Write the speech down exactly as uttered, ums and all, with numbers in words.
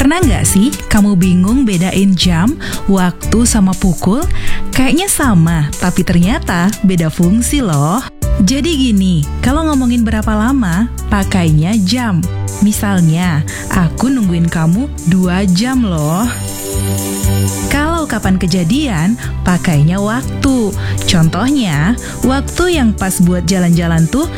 Pernah nggak sih kamu bingung bedain jam, waktu, sama pukul? Kayaknya sama, tapi ternyata beda fungsi loh. Jadi gini, kalau ngomongin berapa lama, pakainya jam. Misalnya, aku nungguin kamu dua jam loh. Kalau kapan kejadian, pakainya waktu. Contohnya, waktu yang pas buat jalan-jalan tuh